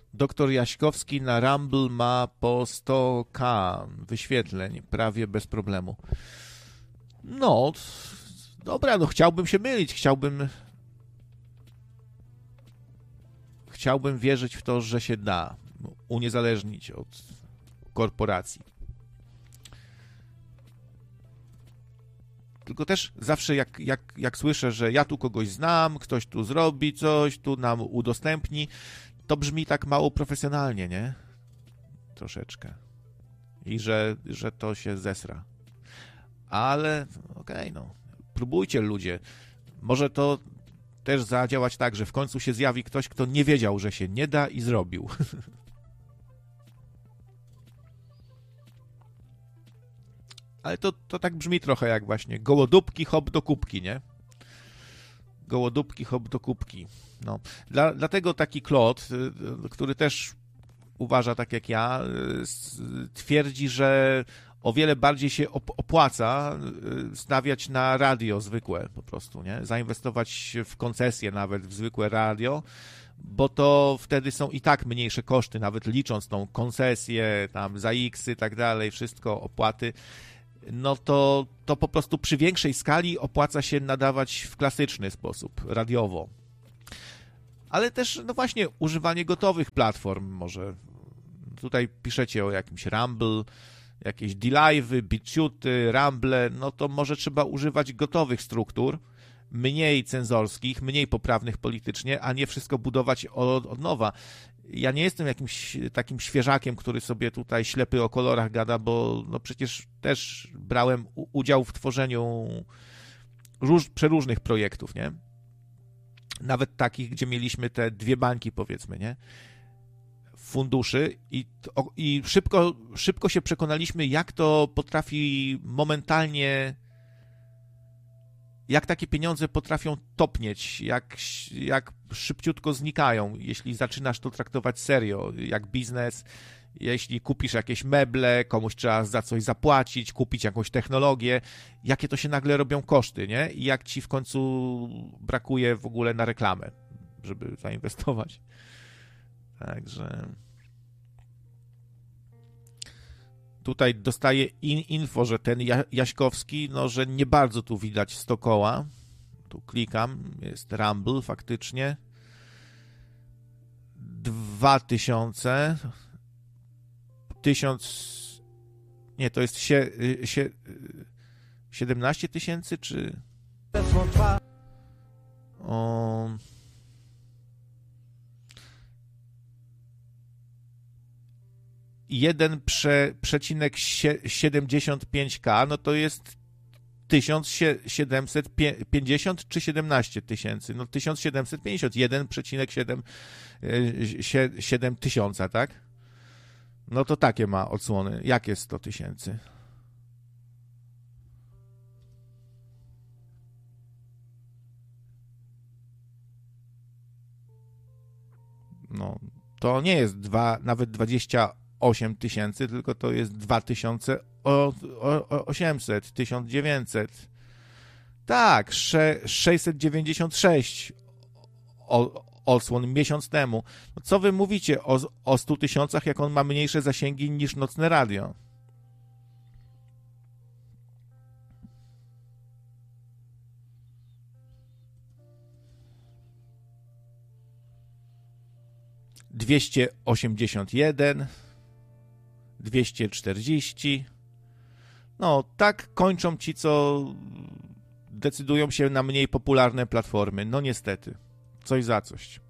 Doktor Jaśkowski na Rumble ma po 100k wyświetleń, prawie bez problemu. No, dobra, no chciałbym się mylić, chciałbym wierzyć w to, że się da uniezależnić od korporacji. Tylko też zawsze jak słyszę, że ja tu kogoś znam, ktoś tu zrobi coś, tu nam udostępni, to brzmi tak mało profesjonalnie, nie? Troszeczkę. I że to się zesra. Ale okej, no. Próbujcie, ludzie. Może to też zadziałać tak, że w końcu się zjawi ktoś, kto nie wiedział, że się nie da i zrobił. Ale to tak brzmi trochę jak właśnie gołodupki, hop do kubki, nie? Gołodupki, hop do kubki. No. Dlatego taki Klot, który też uważa tak jak ja, twierdzi, że o wiele bardziej się opłaca stawiać na radio zwykłe po prostu, nie? Zainwestować w koncesję nawet w zwykłe radio, bo to wtedy są i tak mniejsze koszty, nawet licząc tą koncesję, tam za X-y, tak dalej, wszystko, opłaty, no to po prostu przy większej skali opłaca się nadawać w klasyczny sposób, radiowo. Ale też, no właśnie, używanie gotowych platform może. Tutaj piszecie o jakimś Rumble, jakieś D-Live'y, BitChuty, Rumble, no to może trzeba używać gotowych struktur, mniej cenzorskich, mniej poprawnych politycznie, a nie wszystko budować od nowa. Ja nie jestem jakimś takim świeżakiem, który sobie tutaj ślepy o kolorach gada, bo no przecież też brałem udział w tworzeniu przeróżnych projektów, nie? Nawet takich, gdzie mieliśmy te dwie bańki, powiedzmy, nie? Funduszy i szybko się przekonaliśmy, jak to potrafi momentalnie, jak takie pieniądze potrafią topnieć, jak szybciutko znikają, jeśli zaczynasz to traktować serio, jak biznes, jeśli kupisz jakieś meble, komuś trzeba za coś zapłacić, kupić jakąś technologię, jakie to się nagle robią koszty, nie? I jak ci w końcu brakuje w ogóle na reklamę, żeby zainwestować. Także tutaj dostaję info, że ten Jaśkowski, no, że nie bardzo tu widać 100 koła. Tu klikam, jest Rumble faktycznie. 2000, 1000, nie, to jest 17 tysięcy, czy... O... 1,75k, no to jest 1750 czy 17 tysięcy? No 1750, 1,7 tysiąca, tak? No to takie ma odsłony. Jakie 100 tysięcy? No, to nie jest nawet 28 tysięcy, tylko to jest 2800, 1900. Tak, 696 odsłon miesiąc temu. No co wy mówicie o 100 tysiącach, jak on ma mniejsze zasięgi niż nocne radio? ...281... 240. No, tak kończą ci, co decydują się na mniej popularne platformy. No niestety. Coś za coś.